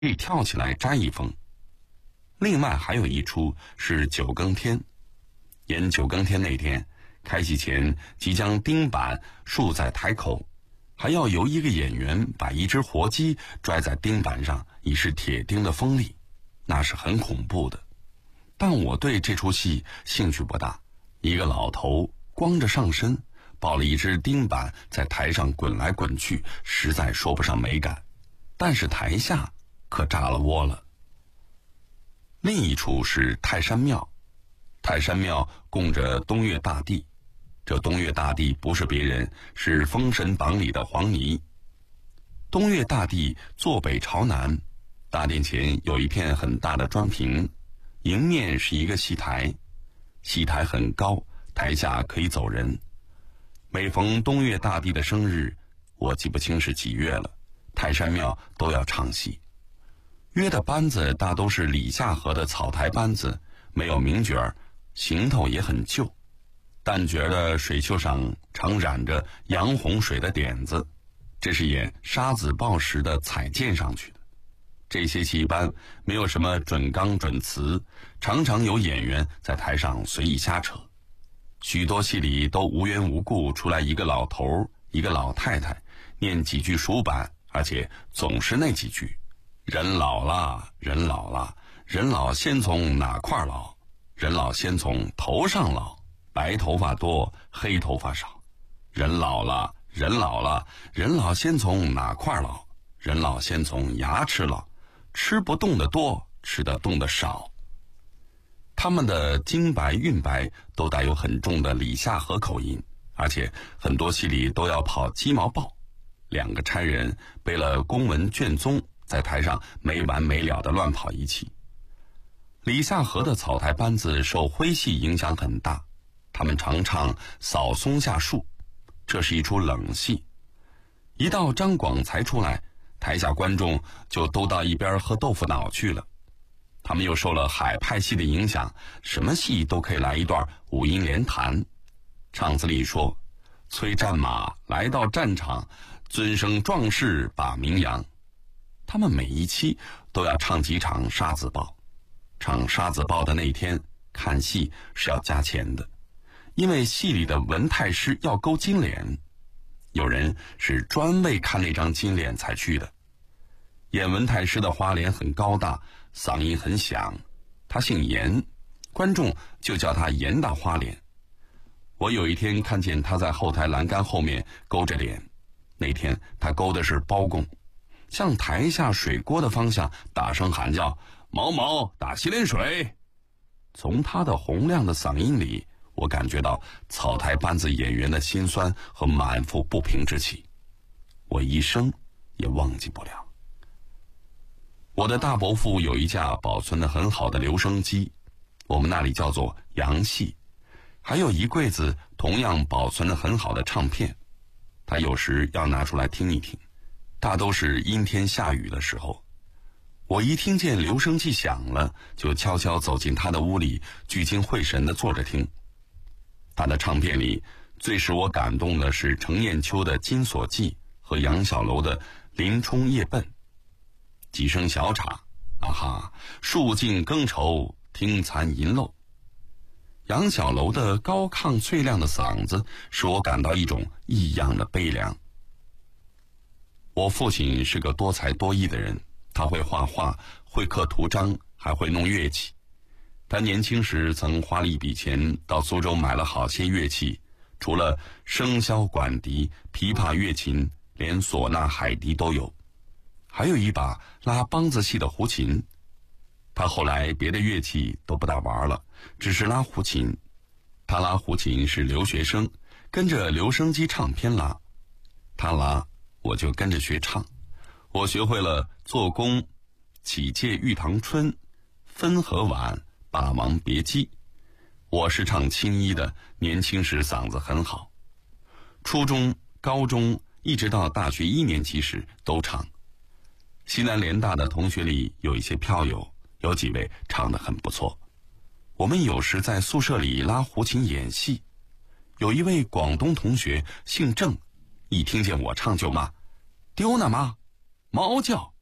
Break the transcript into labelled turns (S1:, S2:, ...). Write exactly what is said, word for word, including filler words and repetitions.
S1: 可以跳起来摘一封。另外还有一出是九更天，演九更天那天，开戏前即将钉板竖在台口，还要由一个演员把一只活鸡拽在钉板上，以示铁钉的锋利，那是很恐怖的。但我对这出戏兴趣不大，一个老头光着上身抱了一只钉板在台上滚来滚去，实在说不上美感，但是台下可炸了窝了。另一处是泰山庙，泰山庙供着东岳大帝，这东岳大帝不是别人，是《封神榜》里的黄泥。东岳大帝坐北朝南，大殿前有一片很大的砖屏，迎面是一个戏台，戏台很高，台下可以走人。每逢东岳大帝的生日，我记不清是几月了，泰山庙都要唱戏。约的班子大都是李下河的草台班子，没有名角儿，行头也很旧，旦角的水袖上常染着洋红水的点子，这是演沙子报时的彩溅上去的。这些戏班没有什么准纲准词，常常有演员在台上随意瞎扯。许多戏里都无缘无故出来一个老头一个老太太，念几句熟板，而且总是那几句：人老了，人老了，人老先从哪块老？人老先从头上老，白头发多，黑头发少。人老了，人老了，人老先从哪块老？人老先从牙齿老，吃不动的多，吃得动的少。他们的京白韵白都带有很重的李下河口音，而且很多戏里都要跑鸡毛报，两个差人背了公文卷宗，在台上没完没了地乱跑一气。李下河的草台班子受徽戏影响很大，他们常唱扫松下树，这是一出冷戏。一到张广才出来，台下观众就都到一边喝豆腐脑去了。他们又受了海派戏的影响，什么戏都可以来一段五音连弹。唱词里说：催战马来到战场，尊声壮士把名扬。他们每一期都要唱几场沙子报，唱沙子报的那天看戏是要加钱的，因为戏里的文太师要勾金脸，有人是专为看那张金脸才去的。演文太师的花脸很高大，嗓音很响，他姓严，观众就叫他严大花脸。我有一天看见他在后台栏杆后面勾着脸，那天他勾的是包公，向台下水锅的方向大声喊叫：毛毛打洗脸水。从他的洪亮的嗓音里，我感觉到草台班子演员的辛酸和满腹不平之气，我一生也忘记不了。我的大伯父有一架保存得很好的留声机，我们那里叫做洋戏，还有一柜子同样保存得很好的唱片，他有时要拿出来听一听，大都是阴天下雨的时候。我一听见留声机响了，就悄悄走进他的屋里，聚精会神地坐着听。他的唱片里最使我感动的是程砚秋的《金锁记》和杨小楼的《林冲夜奔》。几声小茶，啊哈，树尽更愁听残银漏。杨小楼的高亢脆亮的嗓子使我感到一种异样的悲凉。我父亲是个多才多艺的人，他会画画，会刻图章，还会弄乐器。他年轻时曾花了一笔钱到苏州买了好些乐器，除了笙箫管笛、琵琶乐琴，连唢呐海笛都有，还有一把拉梆子戏的胡琴。他后来别的乐器都不大玩了，只是拉胡琴。他拉胡琴是留学生，跟着留声机唱片拉，他拉我就跟着学唱。我学会了做工、启借玉堂春、分和晚、霸王别姬。我是唱青衣的，年轻时嗓子很好，初中、高中一直到大学一年级时都唱。西南联大的同学里有一些票友，有几位唱得很不错。我们有时在宿舍里拉胡琴演戏，有一位广东同学姓郑，一听见我唱就骂：丢呢妈，猫叫。